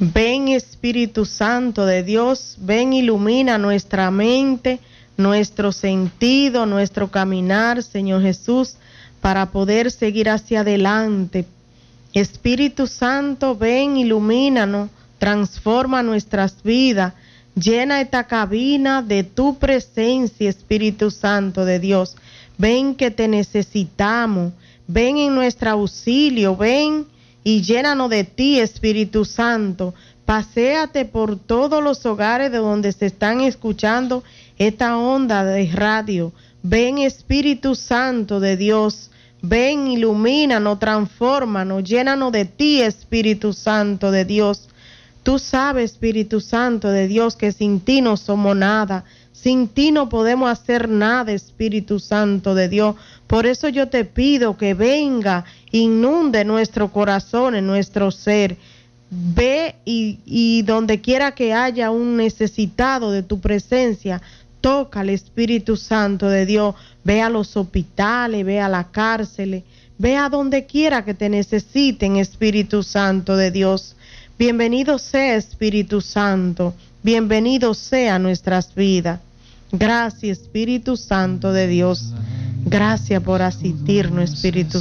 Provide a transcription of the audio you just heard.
Ven Espíritu Santo de Dios, ven, ilumina nuestra mente, nuestro sentido, nuestro caminar, Señor Jesús, para poder seguir hacia adelante. Espíritu Santo, ven, ilumínanos, transforma nuestras vidas, llena esta cabina de tu presencia, Espíritu Santo de Dios. Ven que te necesitamos, ven en nuestro auxilio, ven y llénanos de ti, Espíritu Santo. Paséate por todos los hogares de donde se están escuchando esta onda de radio. Ven, Espíritu Santo de Dios. Ven, ilumínanos, transfórmanos, llénanos de ti, Espíritu Santo de Dios. Tú sabes, Espíritu Santo de Dios, que sin ti no somos nada. Sin ti no podemos hacer nada, Espíritu Santo de Dios. Por eso yo te pido que venga, inunde nuestro corazón, en nuestro ser. Ve y donde quiera que haya un necesitado de tu presencia, toca al Espíritu Santo de Dios. Ve a los hospitales, ve a las cárceles, ve a donde quiera que te necesiten, Espíritu Santo de Dios. Bienvenido sea, Espíritu Santo, bienvenido sea nuestras vidas. Gracias, Espíritu Santo de Dios. Gracias por asistirnos, Espíritu